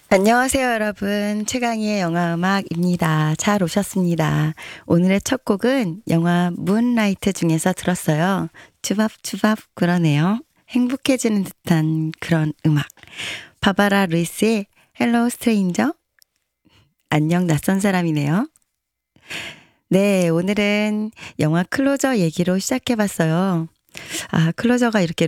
안녕하세요, 여러분. 최강희의 영화음악입니다. 잘 오셨습니다. 오늘의 첫 곡은 영화 문라이트 중에서 들었어요. 주밥주밥 그러네요. 행복해지는 듯한 그런 음악. 바바라 루이스의 헬로 스트레인저? 안녕 낯선 사람이네요. 네, 오늘은 영화 클로저 얘기로 시작해 봤어요. 아, 클로저가 이렇게